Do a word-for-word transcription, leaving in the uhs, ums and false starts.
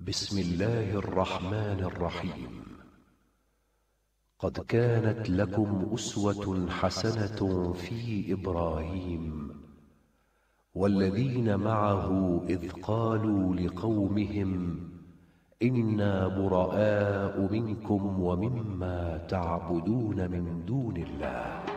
بسم الله الرحمن الرحيم. قد كانت لكم أسوة حسنة في إبراهيم والذين معه إذ قالوا لقومهم إنا براء منكم ومما تعبدون من دون الله